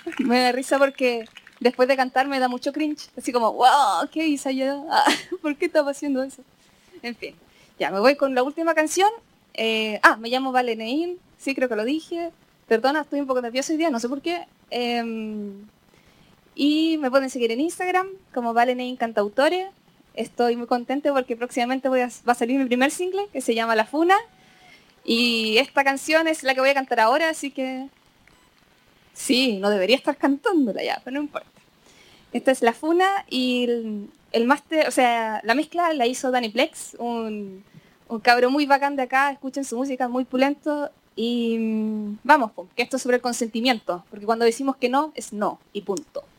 Me da risa porque después de cantar me da mucho cringe. Así como, wow, ¿qué hice yo? ¿Por qué estaba haciendo eso? En fin, ya me voy con la última canción. Me llamo Vale Nein. Sí, creo que lo dije. Perdona, estoy un poco nerviosa hoy día, no sé por qué. Y me pueden seguir en Instagram como Vale Nein Cantautore. Estoy muy contenta porque próximamente va a salir mi primer single que se llama La Funa. Y esta canción es la que voy a cantar ahora, así que sí, no debería estar cantándola ya, pero no importa. Esta es La Funa y el máster, o sea, la mezcla la hizo Dani Plex, un cabro muy bacán de acá, escuchen su música, muy pulento. Y vamos, que esto es sobre el consentimiento, porque cuando decimos que no, es no, y punto.